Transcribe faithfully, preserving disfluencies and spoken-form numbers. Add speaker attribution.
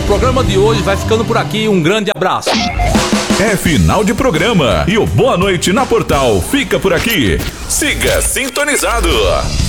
Speaker 1: programa de hoje vai ficando por aqui. Um grande abraço.
Speaker 2: É final de programa e o Boa Noite na Portal fica por aqui. Siga sintonizado.